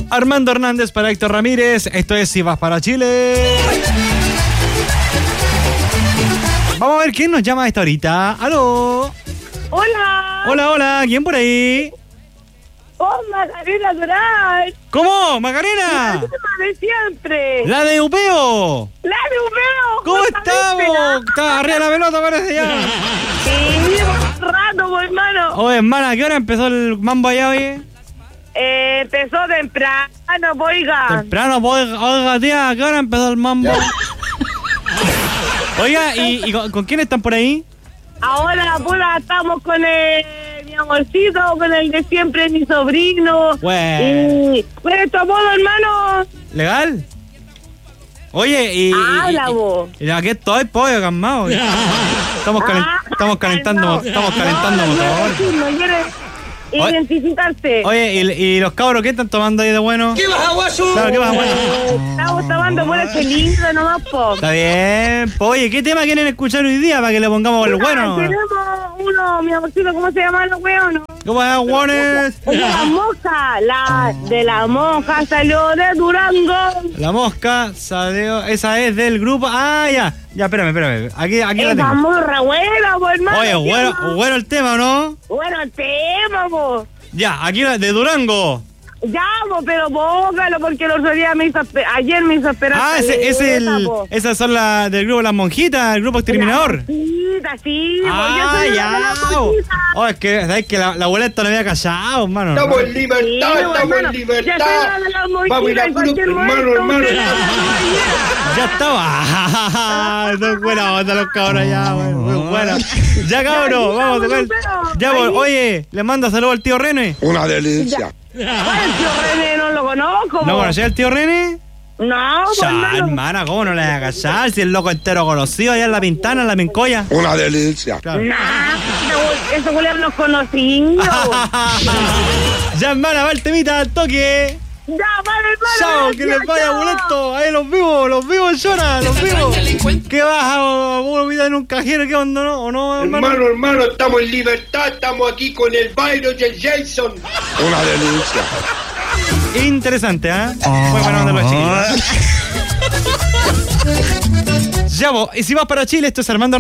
Armando Hernández para Héctor Ramírez. Esto es Si Vas para Chile. Vamos a ver quién nos llama a esta horita. ¡Aló! Hola. Hola, hola. ¿Quién por ahí? Oh, Macarena Durán. ¿Cómo? ¿Macarena? La misma de siempre. ¡La de Upeo! La de Upeo. ¿Cómo estamos? Está arriba la pelota, parece ya. Sí, un rato, pues, hermano. Oye, hermana, ¿a qué hora empezó el mambo allá hoy? Empezó temprano, oiga. Temprano, pues, oiga, tía, ¿a qué hora empezó el mambo? Oiga, ¿y con quién están por ahí? Ahora, pura, estamos con mi amorcito, con el de siempre, mi sobrino. Bueno. Y, pues, tu apodo, hermano. ¿Legal? Oye, y... Habla, vos. Y aquí estoy, pollo, calmado. Estamos calentando motor. No quieres identificarse. Oye, ¿y los cabros qué están tomando ahí de bueno? ¿Qué vas a guaso? Claro, ¿qué vas a bueno? Estamos tomando por ese lindo nomás, po. Está bien. Oye, ¿qué tema quieren escuchar hoy día para que le pongamos el bueno? Tenemos uno, mi amorcito, ¿cómo se llama los weones? ¿Cómo es, weones? La mosca, la de la mosca salió de Durango. La mosca salió, esa es del grupo. Ah, ya, espérame. Aquí la Esa tengo. morra buena, po, hermano. Oye, bueno el tema, ¿no? Bueno el tema, po. Ya, aquí de Durango. Ya, po, pero póngalo porque el otro día ayer me hizo esperar. Ah, esas son las del grupo Las Monjitas, el grupo Exterminador. Sí, ah, ya. Oh, es que, ¿sabes que la abuelita no había callado, hermano? Estamos en libertad, Vamos a ir a puro, hermano. Ya estaba. Son buena onda los cabros ya, muy buena. Ya, cabros, vamos a tocar. Ya, oye, le manda saludos al tío René. Una delicia. El tío René no lo conozco. ¿No conocés al tío René? No, ya, hermana, ¿cómo no le vas a callar? Si el loco entero conocido allá en La Pintana, en La Mincoya. Una delicia. Claro. Eso culiar los conocidos. Ya, hermana, va el temita al toque. Ya, vale, hermano. Chao, que les vaya boleto. Ahí los vivos lloran, los vivos. ¿Qué vas a olvidar en un cajero? ¿Qué onda, no? ¿O no, hermano? Hermano, estamos en libertad, estamos aquí con el Byron y el Jason. Una delicia. Interesante, ¿eh? Muy bueno de los chiquillos. Ya, y si vas para Chile, esto es Armando